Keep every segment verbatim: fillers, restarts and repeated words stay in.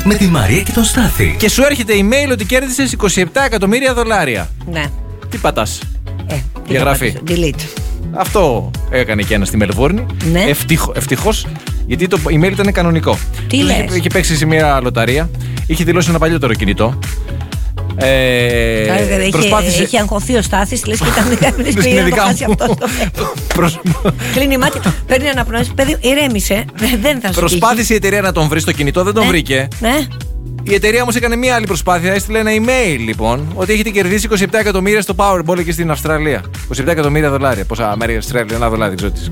με τη Μαρία και τον Στάθη. Και σου έρχεται email ότι κέρδισες είκοσι επτά εκατομμύρια δολάρια. Ναι. Τι πατάς? Ε, Διαγραφή. Delete. Αυτό έκανε και ένα στη Μελβούρνη. Ναι. Ευτυχώς, ευτυχώς, γιατί το email ήταν κανονικό. Τι λες? Είχε, είχε παίξει σε μια λοταρία. Είχε δηλώσει ένα παλιότερο κινητό. Ε, Άρα, προσπάθησε... Είχε αγχωθεί ο Στάθης, λες και ήταν πήγε να το χάσει αυτό. Προσ... Κλείνει μάτι, παίρνει αναπνοές. Παιδί, ηρέμησε. Δεν θα σου Προσπάθησε η εταιρεία να τον βρει στο κινητό, δεν τον ναι. βρήκε. Ναι. Η εταιρεία όμως έκανε μία άλλη προσπάθεια. Έστειλε ένα email λοιπόν ότι έχετε κερδίσει είκοσι επτά εκατομμύρια στο Powerball εκεί στην Αυστραλία. είκοσι επτά εκατομμύρια δολάρια. Πόσα Αμερική, Αυστραλία, ένα δολάρι, δεν ξέρω τι.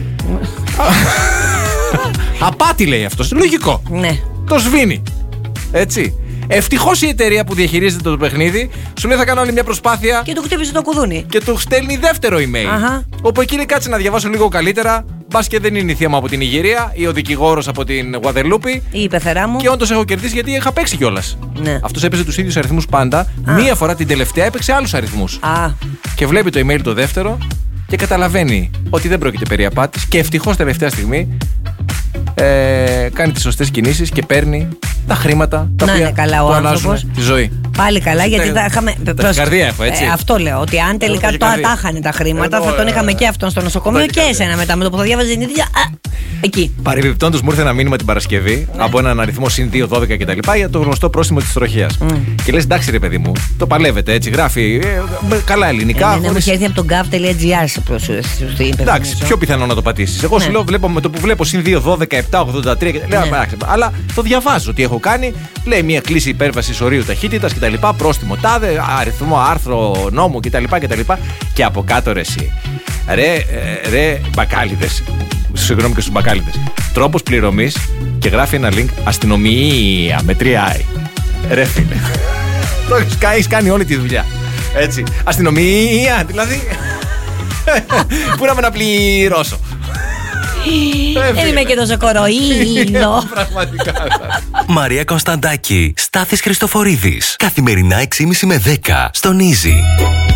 Απάτη λέει αυτός. Λογικό. Ναι. Το σβήνει. Έτσι. Ευτυχώς η εταιρεία που διαχειρίζεται το παιχνίδι σου λέει θα κάνω άλλη μια προσπάθεια. Και του χτύπησε το κουδούνι. Και του στέλνει δεύτερο email. Αχα. Όπου εκεί λέει κάτσε να διαβάσω λίγο καλύτερα. Μπας και δεν είναι η θεία μου από την Ιγυρία ή ο δικηγόρος από την Γουαδελούπη. Ή η πεθερά μου. Και όντως έχω κερδίσει γιατί είχα παίξει κιόλας. Ναι. Αυτός έπαιζε τους ίδιους αριθμούς πάντα. Α. Μία φορά την τελευταία έπαιξε άλλους αριθμούς. Α. Και βλέπει το email το δεύτερο και καταλαβαίνει ότι δεν πρόκειται περί απάτης. Και ευτυχώς τελευταία στιγμή ε, κάνει τις σωστές κινήσεις και παίρνει τα χρήματα τα να οποία είναι καλά ο του αλλάζουν άνθρωπος. τη ζωή. Πάλι καλά, γιατί τα είχαμε. Τα καρδία έχω, έτσι. Ε, αυτό λέω. Ότι αν τελικά Έχω τώρα και τα είχαν τα χρήματα, Εγώ, θα τον ε, είχαμε και αυτόν στο νοσοκομείο και εσένα μετά με το που θα διάβαζε την ίδια. Α, εκεί. Παρεμπιπτόντως μου ήρθε ένα μήνυμα την Παρασκευή Ναι. από έναν αριθμό συν δύο δώδεκα κτλ. Για το γνωστό πρόστιμο της τροχέας. Mm. Και λες εντάξει ρε παιδί μου, το παλεύετε έτσι, γράφει ε, με καλά ελληνικά. Ε, ναι, ναι, μου χωρίς... είχε έρθει από το gov.gr σε Εντάξει, πιο πιθανό να το πατήσεις. Εγώ Ναι. σου λέω, βλέπω, με το που βλέπω συν δύο δώδεκα επτά ογδόντα τρία. Και... Λέω, Ναι. εντάξει, αλλά το διαβάζω τι έχω κάνει. Λέει μια κλίση υπέρβαση ορίου ταχύτητας κτλ. Πρόστιμο τάδε, αριθμό, άρθρο νόμου κτλ. κτλ. Και από κάτω ρε εσύ. Ρε, ε, ρε μπακάλιδες. Συγγνώμη και στους μπακάλιδες. Τρόπος πληρωμής και γράφει ένα link αστυνομία με τρία i. Ρε φίλε. Το έχεις κάνει όλη τη δουλειά. Έτσι. Αστυνομία, δηλαδή. Πού να με να πληρώσω. Δεν είμαι και τόσο κοροϊδό. Πραγματικά. Μαρία Κωνσταντάκη, Στάθης Χριστοφορίδης. Καθημερινά έξι και μισή με δέκα στον Easy.